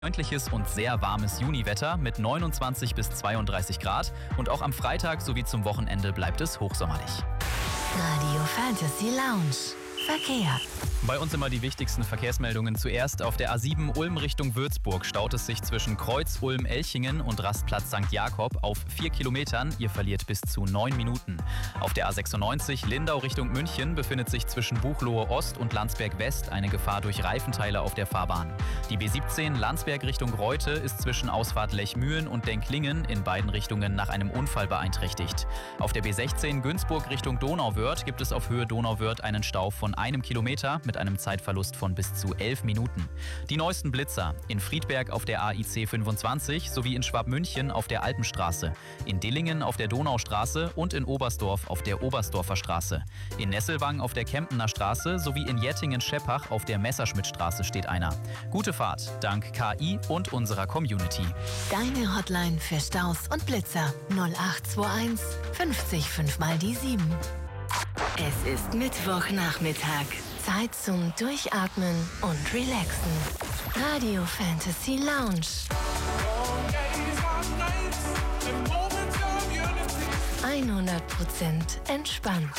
Freundliches und sehr warmes Juniwetter mit 29 bis 32 Grad und auch am Freitag sowie zum Wochenende bleibt es hochsommerlich. Radio Fantasy Lounge. Verkehr. Bei uns immer die wichtigsten Verkehrsmeldungen. Zuerst auf der A7 Ulm Richtung Würzburg staut es sich zwischen Kreuz Ulm-Elchingen und Rastplatz St. Jakob auf 4 Kilometern. Ihr verliert bis zu 9 Minuten. Auf der A96 Lindau Richtung München befindet sich zwischen Buchloe Ost und Landsberg West eine Gefahr durch Reifenteile auf der Fahrbahn. Die B17 Landsberg Richtung Reute ist zwischen Ausfahrt Lechmühlen und Denklingen in beiden Richtungen nach einem Unfall beeinträchtigt. Auf der B16 Günzburg Richtung Donauwörth gibt es auf Höhe Donauwörth einen Stau von 1 Kilometer mit einem Zeitverlust von bis zu 11 Minuten. Die neuesten Blitzer in Friedberg auf der AIC 25 sowie in Schwabmünchen auf der Alpenstraße, in Dillingen auf der Donaustraße und in Oberstdorf auf der Oberstdorfer Straße. In Nesselwang auf der Kempener Straße sowie in Jettingen-Scheppach auf der Messerschmittstraße steht einer. Gute Fahrt, dank KI und unserer Community. Deine Hotline für Staus und Blitzer 0821 50 5 mal die 7. Es ist Mittwochnachmittag. Zeit zum Durchatmen und Relaxen. Radio Fantasy Lounge. 100% entspannt.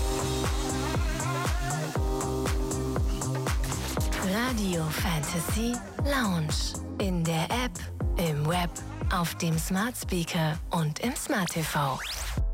Radio Fantasy Lounge. In der App, im Web, auf dem Smart Speaker und im Smart TV.